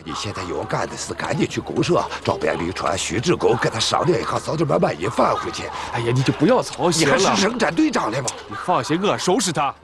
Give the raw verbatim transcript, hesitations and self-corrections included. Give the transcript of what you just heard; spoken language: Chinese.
你现在有干的事，赶紧去公社找边吕川、徐志公，跟他商量一下，早点把满意放回去。 哎呀，你就不要操心了。 你还是生产队长的吧？ 你放心，我收拾他。